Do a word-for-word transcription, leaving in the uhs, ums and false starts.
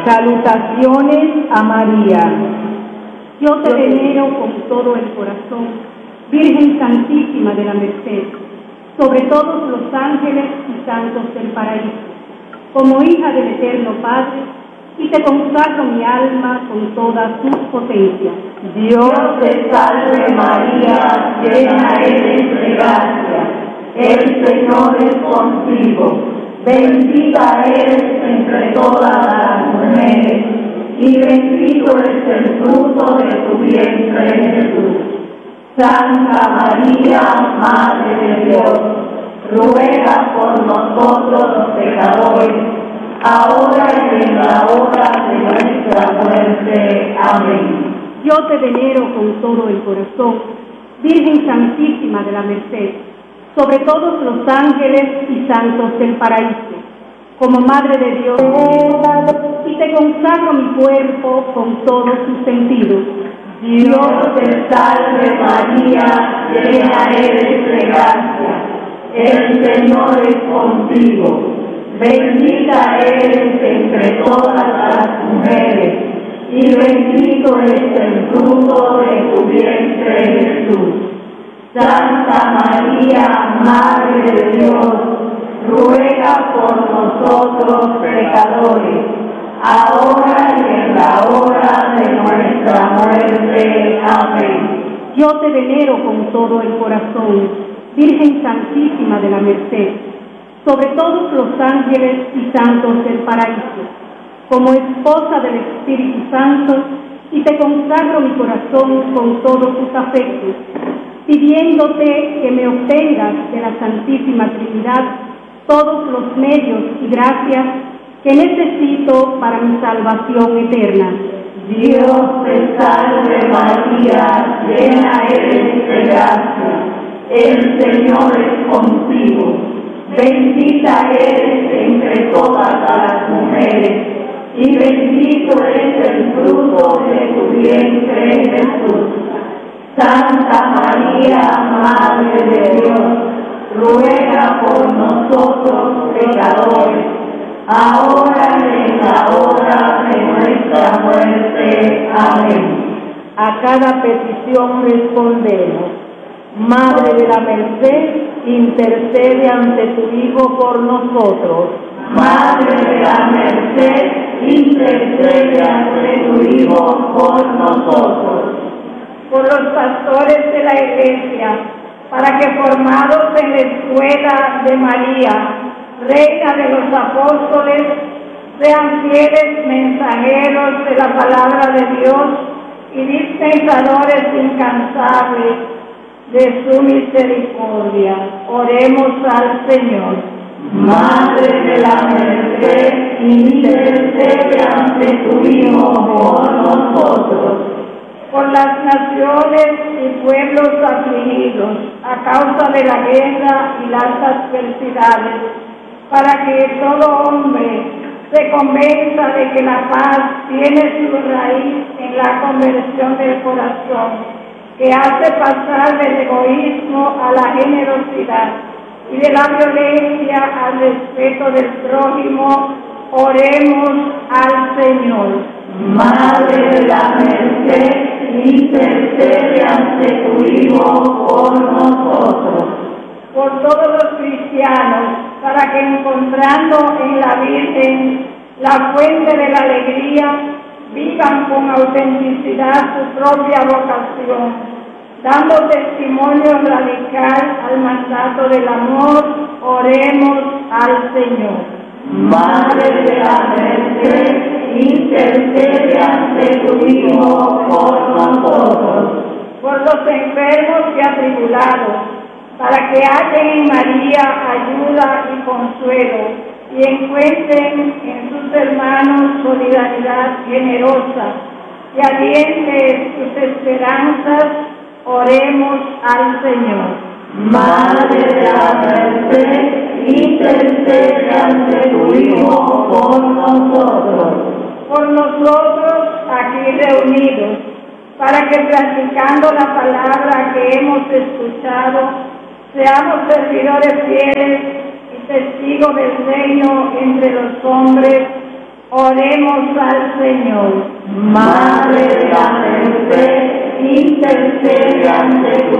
Salutaciones a María. Yo te venero con todo el corazón, Virgen Santísima de la Merced, sobre todos los ángeles y santos del paraíso, como hija del Eterno Padre, y te consagro mi alma con todas sus potencias. Dios te salve María, llena eres de gracia, el Señor es contigo, bendita eres entre todas las mujeres, y bendito es el fruto de tu vientre Jesús. Santa María, Madre de Dios, ruega por nosotros los pecadores, ahora y en la hora de nuestra muerte. Amén. Yo te venero con todo el corazón, Virgen Santísima de la Merced, sobre todos los ángeles y santos del paraíso, como Madre de Dios, y te consagro mi cuerpo con todos sus sentidos. Dios te salve María, llena eres de gracia, el Señor es contigo, bendita eres entre todas las mujeres, y bendito es el fruto de tu vientre Jesús. Santa María, Madre de Dios, ruega por nosotros pecadores, ahora y en la hora de nuestra muerte. Amén. Yo te venero con todo el corazón, Virgen Santísima de la Merced, sobre todos los ángeles y santos del paraíso, como esposa del Espíritu Santo, y te consagro mi corazón con todos sus afectos, pidiéndote que me obtengas de la Santísima Trinidad todos los medios y gracias que necesito para mi salvación eterna. Dios te salve María, llena eres de gracia, el Señor es contigo, bendita eres entre todas las mujeres, y bendito es el fruto de tu vientre Jesús. Santa María, Madre de Dios, ruega por nosotros pecadores, ahora y en la hora de nuestra muerte. Amén. A cada petición respondemos. Madre de la Merced, intercede ante tu Hijo por nosotros. Madre de la Merced, intercede ante tu Hijo por nosotros. Por los pastores de la Iglesia, para que formados en la escuela de María, Reina de los Apóstoles, sean fieles mensajeros de la palabra de Dios y dispensadores incansables de su misericordia. Oremos al Señor. Madre de la Merced, intercede ante tu Hijo por nosotros. Por las naciones y pueblos afligidos a causa de la guerra y las adversidades, para que todo hombre se convenza de que la paz tiene su raíz en la conversión del corazón, que hace pasar del egoísmo a la generosidad y de la violencia al respeto del prójimo. Oremos al Señor. Madre de la Merced, intercede ante tu Hijo por nosotros. Por todos los cristianos, para que encontrando en la Virgen la fuente de la alegría, vivan con autenticidad su propia vocación, dando testimonio radical al mandato del amor. Oremos al Señor. Madre de la Merced, intercede ante tu Hijo por nosotros. Por los enfermos y atribulados, para que hallen en María ayuda y consuelo, y encuentren en sus hermanos solidaridad generosa, y aliente sus esperanzas. Oremos al Señor. Madre de la Merced, intercede ante tu Hijo por nosotros. Por nosotros aquí reunidos, para que practicando la palabra que hemos escuchado, seamos servidores fieles y testigos del reino entre los hombres. Oremos al Señor. Madre de la Merced, intercede ante